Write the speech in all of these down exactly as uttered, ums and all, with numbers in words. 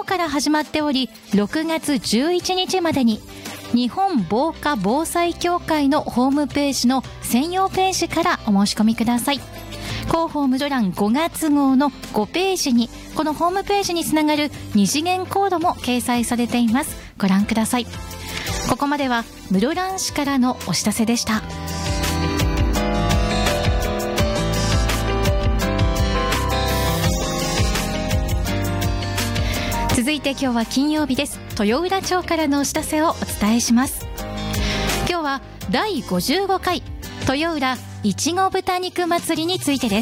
日から始まっており、ろくがつじゅういちにちまでに日本防火防災協会のホームページの専用ページからお申し込みください。広報無料欄ごがつ号のごページに、このホームページにつながる二次元コードも掲載されています。ご覧ください。ここまでは室蘭市からのお知らせでした。続いて今日は金曜日です。豊浦町からのお知らせをお伝えします。今日はだいごじゅうごかい豊浦いちご豚肉祭りについてです。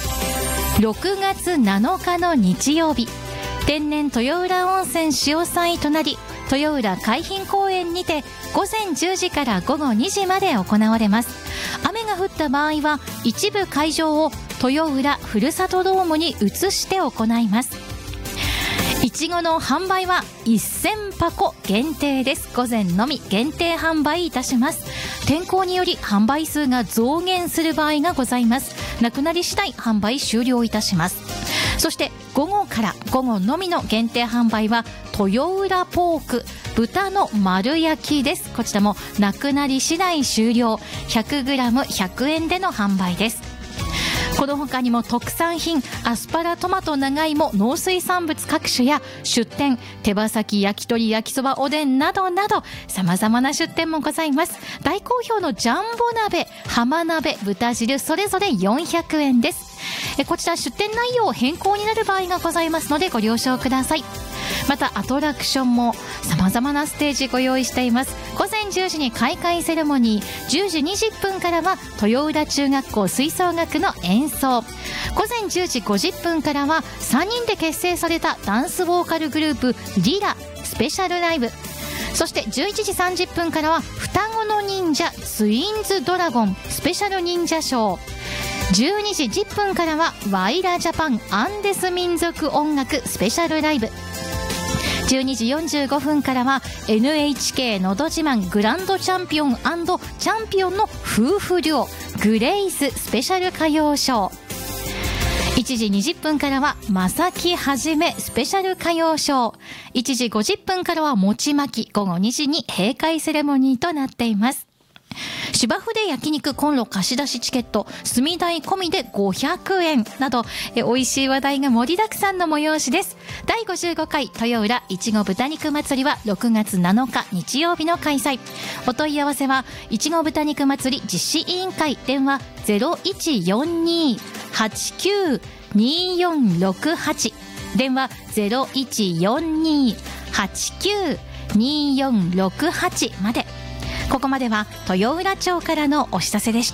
ろくがつなのかの日曜日、天然豊浦温泉潮祭となり、豊浦海浜公園にてごぜんじゅうじからごごにじまで行われます。雨が降った場合は一部会場を豊浦ふるさとドームに移して行います。いちごの販売はせんぱこ限定です。午前のみ限定販売いたします。天候により販売数が増減する場合がございます。なくなり次第販売終了いたします。そして午後から午後のみの限定販売は豊浦ポーク豚の丸焼きです。こちらもなくなり次第終了。 ひゃくグラムひゃくえんでの販売です。この他にも特産品アスパラ、トマト、長芋、農水産物各種や出店、手羽先、焼き鳥、焼きそば、おでんなどなど様々な出店もございます。大好評のジャンボ鍋、浜鍋、豚汁それぞれよんひゃくえんです。えこちら出店内容変更になる場合がございますのでご了承ください。またアトラクションも様々なステージご用意しています。午前じゅうじに開会セレモニー、じゅうじにじゅっぷんからは豊浦中学校吹奏楽の演奏、午前じゅうじごじゅっぷんからはさんにんで結成されたダンスボーカルグループリラスペシャルライブ、そしてじゅういちじさんじゅっぷんからは双子の忍者ツインズドラゴンスペシャル忍者ショー、じゅうにじじゅっぷんからはワイラジャパンアンデス民族音楽スペシャルライブ、じゅうにじよんじゅうごふんからは エヌエイチケー のど自慢グランドチャンピオン&チャンピオンの夫婦デュオグレイススペシャル歌謡ショー、いちじにじゅっぷんからはまさきはじめスペシャル歌謡ショー、いちじごじゅっぷんからは餅巻き、ごごにじに閉会セレモニーとなっています。芝生で焼肉コンロ貸し出しチケット炭代込みでごひゃくえんなどえ美味しい話題が盛りだくさんの催しです。だいごじゅうごかい豊浦いちご豚肉祭りはろくがつなのか日曜日の開催。お問い合わせはいちご豚肉祭り実施委員会、電話 ゼロいちよんに はちきゅう によんろくはち 電話 ゼロいちよんに はちきゅう によんろくはち まで。ここまでは豊浦町からのお知らせでした。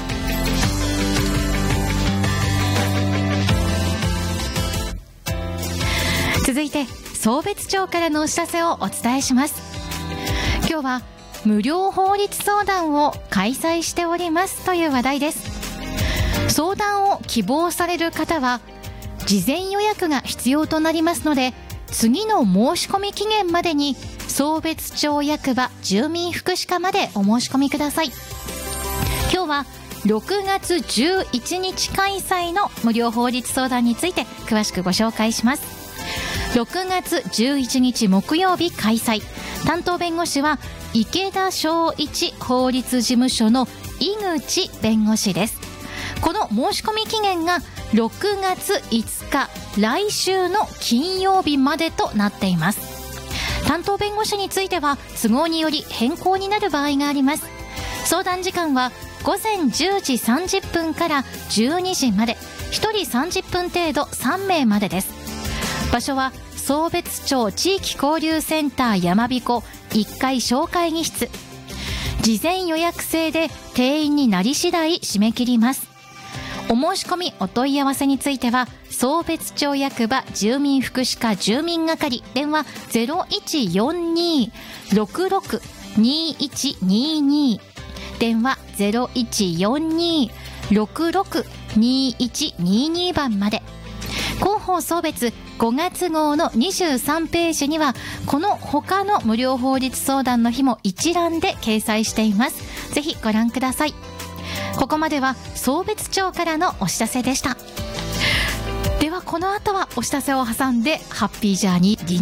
続いて壮別町からのお知らせをお伝えします。今日は無料法律相談を開催しておりますという話題です。相談を希望される方は事前予約が必要となりますので、次の申し込み期限までに壮別町役場住民福祉課までお申し込みください。今日はろくがつじゅういちにち開催の無料法律相談について詳しくご紹介します。ろくがつじゅういちにち木曜日開催。担当弁護士は池田正一法律事務所の井口弁護士です。この申し込み期限がろくがついつか来週の金曜日までとなっています。担当弁護士については都合により変更になる場合があります。相談時間はごぜんじゅうじさんじゅっぷんからじゅうにじまで、ひとりさんじゅっぷん程度さんめいまでです。場所は壮別町地域交流センター山彦いっかい小会議室。事前予約制で定員になり次第締め切ります。お申し込みお問い合わせについては壮別町役場住民福祉課住民係、電話 ゼロいちよんに ろくろく にいちにに 電話 ゼロいちよんに ろくろく にいちにに 番まで。広報送別ごがつ号のにじゅうさんページにはこの他の無料法律相談の日も一覧で掲載しています。ぜひご覧ください。ここまでは壮別町からのお知らせでした。ではこの後はお知らせを挟んでハッピージャーニー